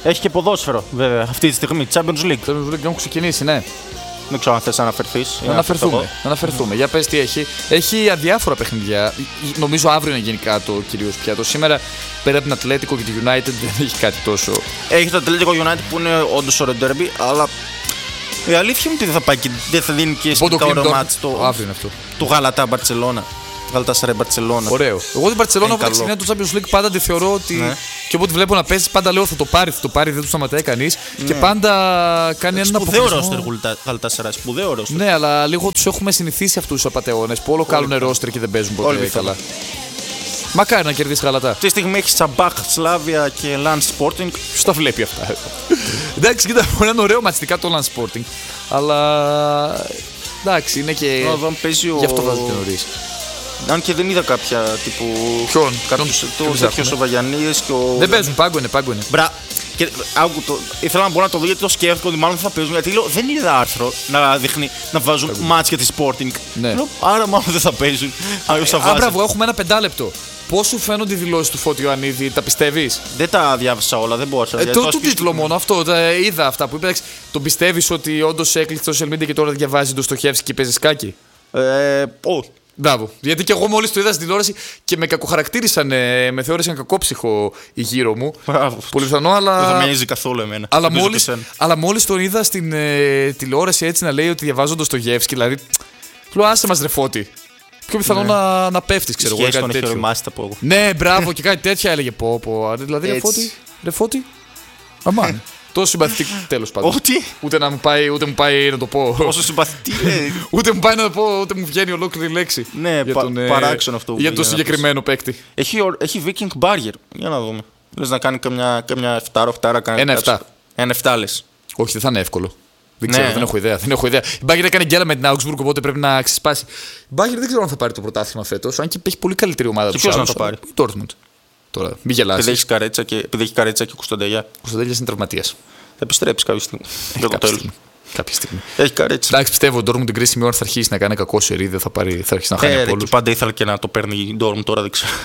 Έχει και ποδόσφαιρο, βέβαια, αυτή τη στιγμή. Champions League. Champions League έχουν ξεκινήσει, ναι. Δεν ξέρω αν θες να αναφερθείς. Να αναφερθούμε. Για πες τι έχει. Έχει αδιάφορα παιχνίδια. Νομίζω αύριο είναι γενικά το κυρίως πιάτο. Σήμερα πέρα από την Ατλέτικο και τη United δεν έχει κάτι τόσο. Έχει το Ατλέτικο United που είναι όντως ωραίο ντέρμπι, αλλά η αλήθεια είναι ότι δεν θα πάει και δεν θα δίνει και σχετικά ωραίο μάτς του Γαλατά Μπαρτσελώνα. Γαλατάσαραι Μπαρτσελώνα. Ωραίο. Εγώ την Μπαρτσελώνα από τα ξεκινά του Champions League πάντα τη θεωρώ ότι. Ναι. Και όποτε βλέπω να παίζει, πάντα λέω θα το πάρει, δεν του σταματάει κανείς. Ναι. Και πάντα κάνει ένα σπουδαίο ρόστερ Γαλατάσαραι. Σπουδαίο ρόστερ. Ναι, αλλά λίγο του έχουμε συνηθίσει αυτού του απατεώνες που όλο κάνουν ρόστερ και δεν παίζουν ποτέ καλά. Μακάρι να κερδίσει Γαλατά. Αυτή τη στιγμή έχει Σαμπάχ, Σλάβια και Λαν Sporting. Ποιο τα βλέπει αυτά. Εντάξει, κοίτα, μπορεί να είναι ωραίο ματιστικά το Λαν Sporting. Αλλά. Εντάξει, είναι και. Γι' αυτό βάζω και νωρίς. Αν και δεν είδα κάποια τύπου. Ποιον? Κάποιο ο Βαγιανίδης και ο. Δεν παίζουν, πάγκο είναι. Μπρα. Και ήθελα να μπορώ να το δω γιατί το σκέφτηκα ότι μάλλον θα παίζουν. Γιατί λέω δεν είδα άρθρο να δείχνει να βάζουν μάτς για τη Sporting. Ναι. Άρα μάλλον δεν θα παίζουν. Μπράβο, έχουμε ένα 5 λεπτό. Πώς σου φαίνονται οι δηλώσεις του Φώτη Ιωαννίδη, τα πιστεύεις? Δεν τα διάβασα όλα, δεν μπορούσα να διαβάσω. Το τίτλο μόνο αυτό. Είδα αυτά που είπε. Τον πιστεύεις ότι όντως έκλεισε το social media και τώρα διαβάζει το Στοχεύσκι και παίζει σκάκι? Όχι. Μπράβο. Γιατί και εγώ μόλις το είδα στην τηλεόραση και με κακοχαρακτήρισαν, με θεώρησαν κακόψυχο η γύρω μου. Μπράβο. Πολύ πιθανό, αλλά. Δεν θα με νοιάζει καθόλου εμένα. Αλλά μόλις τον είδα στην τηλεόραση έτσι να λέει ότι διαβάζω το Στοχεύσκι, δηλαδή. Λέω άσε μας ρε Φώτη. Πιο πιθανό να πέφτεις, ξέρω εγώ. Κάτι τέτοιο. Ναι, μπράβο, και κάτι τέτοια έλεγε. Δηλαδή, ρε Φώτη. Αμάν. Τόσο συμπαθητικό, τέλος πάντων. Ότι. Ούτε μου πάει να το πω. Όσο συμπαθητικό. Ούτε μου πάει να το πω, ούτε μου βγαίνει ολόκληρη λέξη. Ναι, παράξενο αυτό. Για τον συγκεκριμένο παίκτη. Έχει Viking Barrier. Για να δούμε. Λες να κάνει καμιά 7-8. Ένα 7 λες. Όχι, δεν θα είναι εύκολο. Δεν ξέρω, δεν έχω ιδέα. Η Bayern έκανε γκέλα με την Augsburg, οπότε πρέπει να ξεσπάσει. Η Bayern δεν ξέρω αν θα πάρει το πρωτάθλημα φέτος, αν και έχει πολύ καλύτερη ομάδα του. Ποιος να το πάρει? Η Dortmund. Τώρα, μην γελάσεις. Επειδή έχει Καρέτσα και Κουσταντελιά. Ο Κουσταντελιάς είναι τραυματίας. Θα επιστρέψει κάποια στιγμή. Κάποια στιγμή. Έχει Καρέτσα. Εντάξει, πιστεύω ότι η Dortmund την κρίσιμη ώρα θα αρχίσει να κάνει κακό σερί, δεν θα αρχίσει να χάνει από όλους. Πάντα ήθελα και να το παίρνει η Dortmund, τώρα δεν ξέρω.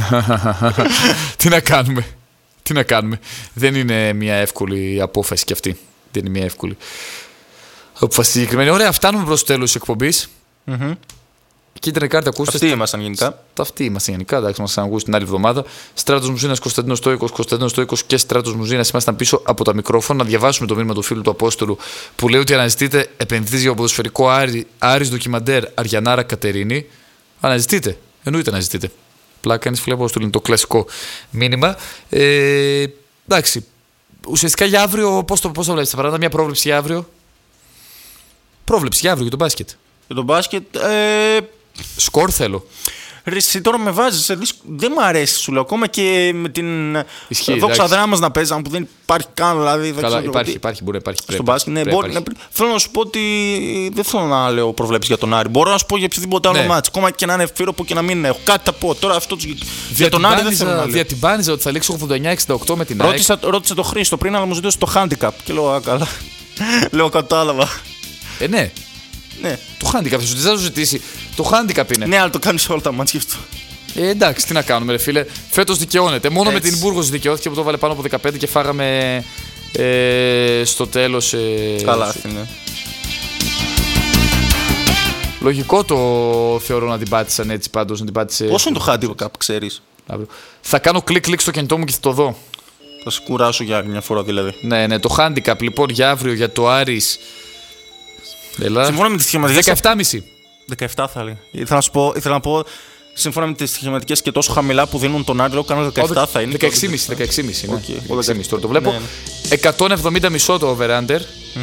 Τι να κάνουμε. Δεν είναι μια εύκολη απόφαση κι αυτή. Δεν είναι μια εύκολη απόφαση συγκεκριμένη. Ωραία, φτάνουμε προς το τέλος της εκπομπής. Κίτρινη κάρτα, ακούστε. Αυτοί ήμασταν γενικά. Εντάξει, μας ακούσει την άλλη εβδομάδα. Στράτος Μουζίνας, Κωνσταντίνος Στόικος και Στράτος Μουζίνας. Ήμασταν πίσω από τα μικρόφωνα. Να διαβάσουμε το μήνυμα του φίλου του Απόστολου που λέει ότι αναζητείτε επενδυτής για ποδοσφαιρικό Άρης ντοκιμαντέρ Αριανάρα Κατερίνη. Αναζητείτε. Εννοείται αναζητείτε. Πλάκα είναι φίλε Απόστολου, είναι το κλασικό μήνυμα. Εντάξει. Ουσιαστικά για αύριο, πώς το βλέπεις? Θα παράδειγμα μια πρόβλεψη για αύριο. Πρόβλεψη για αύριο για τον μπάσκετ. Για τον μπάσκετ. Σκορ θέλω. Ρε, εσύ τώρα με βάζεις. Δεν μου αρέσει, σου λέω. Ακόμα και με την δόξα δράμας να παίζαμε που δεν υπάρχει καν. Δηλαδή, καλά, υπάρχει, μπορεί να υπάρχει. Στο μπάσκετ, ναι, θέλω να σου πω ότι δεν θέλω να λέω προβλέψεις για τον Άρη. Μπορώ να σου πω για οποιοδήποτε άλλο μάτς. Ακόμα και να είναι φύροπο και να μην έχω. Κάτι θα πω. Τώρα αυτό για τον Άρη δεν θέλω να λέω. Διατυμπάνιζα ότι θα λήξει 89-68 με την ΑΕΚ. Ρώτησε το Χρήστο πριν, αλλά μου ζητούσε το handicap. Και λέω, καλά. Λέω, κατάλαβα. Ναι. Ναι. Το handicap, δεν θα σου ζητήσει. Το handicap είναι. Ναι, αλλά το κάνεις όλα τα μάτια αυτό. Εντάξει, τι να κάνουμε, ρε φίλε. Φέτος δικαιώνεται. Μόνο με την Μπούργος δικαιώθηκε που το βάλε πάνω από 15 και φάγαμε στο τέλος. Καλά, ναι. Λογικό το θεωρώ να την πάτησαν έτσι πάντως. Να την πάτησε. Πόσο είναι το handicap, ξέρεις? Θα κάνω κλικ στο κινητό μου και θα το δω. Θα σε κουράσω για μια φορά δηλαδή. Ναι, το handicap λοιπόν για αύριο για το Άρης. Συμφώνα με τις στοιχηματικές. 17,5. 17 θα λέει. Ήθελα να πω, σύμφωνα με τις στοιχηματικές και τόσο χαμηλά που δίνουν τον Άρη, κάνω 17 θα είναι. 16,5. Τώρα το βλέπω. 170,5 το over-under.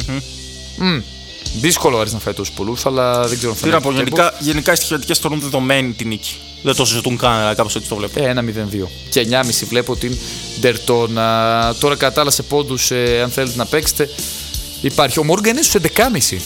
Δύσκολο Άρης να φάει τόσους πολλούς, αλλά δεν ξέρω αν θα είναι. Τι να πω, γενικά οι στοιχηματικές θεωρούν δεδομένη την νίκη. Δεν το συζητούν καν, αλλά κάπως έτσι το βλέπω. 1-0-2. Και 9,5 βλέπω την Ντερτόνα. Τώρα κατά σε πόντους, αν θέλετε να παίξετε. Υπάρχει. Ο Μόργαν είναι στους 11,5.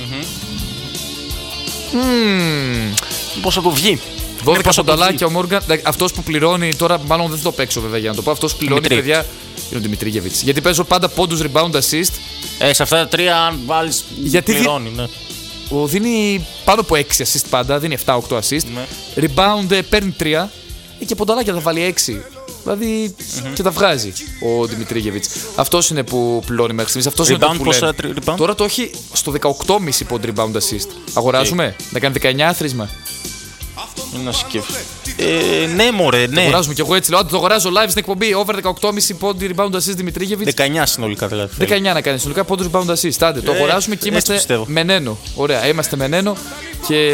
Πώς θα το βγει? 12 πονταλάκια ο Μόργαν. Αυτός που πληρώνει, τώρα μάλλον δεν θα το παίξω βέβαια για να το πω. Αυτός που πληρώνει, παιδιά, είναι ο Δημητρίγεβιτς. Γιατί παίζω πάντα πόντους, rebound, assist. Σε αυτά τα τρία, αν βάλεις. Γιατί πληρώνει, ναι. Δίνει πάνω από 6 assist πάντα, δίνει 7-8 assist. Ναι. Rebound παίρνει 3. Και πονταλάκια θα βάλει 6. Δηλαδή και τα βγάζει ο Δημητρίγεβιτς. Αυτός είναι που πληρώνει μέχρι στιγμής. Αυτός είναι που λένε. Τώρα το έχει στο 18,5 πόντ rebound assist. Αγοράζουμε να κάνει 19 άθροισμα. Να σκέφτομαι. Ναι, μωρέ, ναι. Το αγοράζουμε κι εγώ έτσι λέω. Το αγοράζω live στην εκπομπή. Over 18,5 πόντ rebound assist Δημητρίγεβιτς. 19 συνολικά δηλαδή. 19 να κάνει συνολικά πόντ rebound assist. Άντε, το αγοράζουμε και είμαστε με νένο. Ωραία, είμαστε με νένο και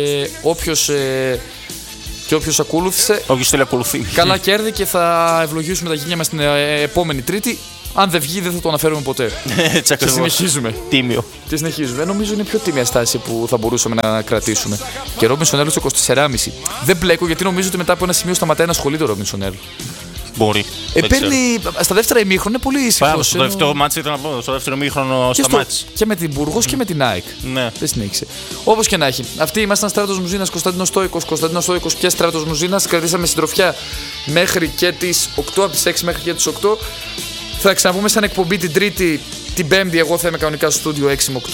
όποιος ακολούθησε. Όποιος θέλει ακολουθεί. Καλά κέρδη και θα ευλογήσουμε τα γένια μας την επόμενη Τρίτη. Αν δεν βγει, δεν θα το αναφέρουμε ποτέ. Και συνεχίζουμε. Τίμιο. Και συνεχίζουμε. Νομίζω είναι η πιο τίμια στάση που θα μπορούσαμε να κρατήσουμε. Και Ρόμπινσον Έλ στο 24,5. Δεν μπλέκω γιατί νομίζω ότι μετά από ένα σημείο σταματάει να ασχολείται ο Ρόμπινσον Έλ. Μπορεί. Παίρνει στα δεύτερα ημίχρονα είναι πολύ ήσυχος. Στο δεύτερο μάτς ήταν να πω. Στο δεύτερο ημίχρονο σταμάτησε. Και με την Μπουργός και με την ΑΕΚ. Ναι. Δεν συνέχισε. Όπως και να έχει. Αυτοί ήμασταν Στράτος Μουζίνας, Κωνσταντίνος Στόικος και Στράτος Μουζίνας. Κρατήσαμε συντροφιά μέχρι και τις 8, από τις 6 μέχρι και τις 8. Θα ξαναπούμε σαν εκπομπή την Τρίτη. Την Πέμπτη εγώ θα είμαι κανονικά στο στούντιο 6 με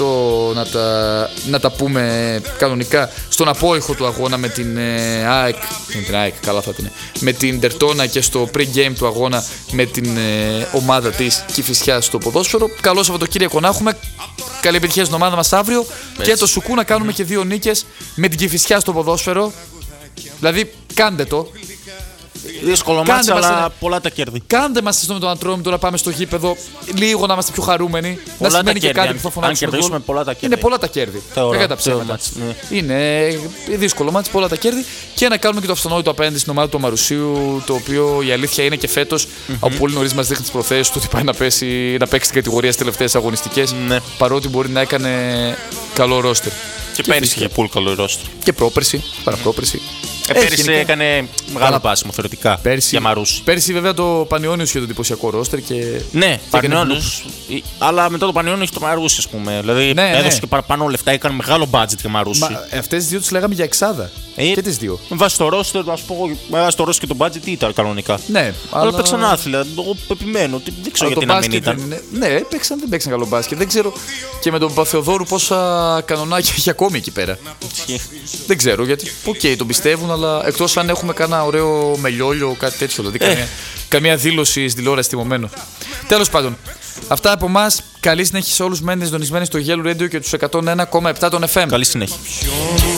8 να τα πούμε κανονικά στον απόϊχο του αγώνα με την ΑΕΚ. Με την ΑΕΚ, καλά θα την. Με την Τερτόνα και στο pre-game του αγώνα με την ομάδα της Κηφισιάς στο ποδόσφαιρο. Καλό Σαββατοκύριακο να έχουμε. Καλή επιτυχία στην ομάδα μας αύριο. Έτσι. Και το Σουκού να κάνουμε και 2 νίκες με την Κηφισιά στο ποδόσφαιρο. Δηλαδή κάντε το. Δύσκολο μάτς, αλλά πολλά τα κέρδη. Κάντε μας με τον Ατρόμητο να πάμε στο γήπεδο λίγο να είμαστε πιο χαρούμενοι. Πολλά να σημαίνει και κάτι που θα φωνάξουμε. Αν κερδίσουμε πολλά τα κέρδη. Είναι πολλά τα κέρδη. Δεν τα ψέματα. Είναι δύσκολο μάτς, πολλά τα κέρδη. Και να κάνουμε και το αυτονόητο απέναντι στην ομάδα του Μαρουσίου. Το οποίο η αλήθεια είναι και φέτος από πολύ νωρίς μας δείχνει τις προθέσεις του ότι πάει να παίξει την κατηγορία στις τελευταίες αγωνιστικές. Παρότι μπορεί να έκανε καλό ρόστερ. Και πέρυσι είχε πολύ καλό ρόστερ. Και πρόπερσι, παραπρόπερσι. Πέρυσι έκανε μεγάλο πάσιμο θεωρητικά για Μαρούσι. Πέρυσι βέβαια το Πανιόνιος είχε το εντυπωσιακό ρόστερ και. Ναι, Πανιόνιος. Αλλά μετά το Πανιόνιο έχει το Μαρούσι, ας πούμε. Δηλαδή έδωσε και παραπάνω λεφτά, έκανε μεγάλο budget για Μαρούσι. Αυτές τις δύο τις λέγαμε για εξάδα. Και τις δύο. Με βάση το ρόστερ, να σου πω, με βάση το ρόστερ και το budget τι ήταν κανονικά. Ναι, αλλά παίξαν άθλια. Εγώ επιμένω. Δεν ξέρω γιατί να μην ήταν. Ναι, δεν παίξαν καλό μπάσκετ. Δεν ξέρω και με τον Παπαθεοδόρου πόσα κανονάκια έχει ακόμη εκεί πέρα. Δεν ξέρω γιατί. Οκ, τον πιστεύουν, αλλά εκτός αν έχουμε κανένα ωραίο μελιόλιο, κάτι τέτοιο. Δηλαδή καμία δήλωση στην τηλεόραση τιμωμένο. Τέλος πάντων, αυτά από εμάς. Καλή συνέχεια σε όλους. Μένετε συντονισμένοι στο Yellow Radio και τους 101,7 των FM. Καλή συνέχεια.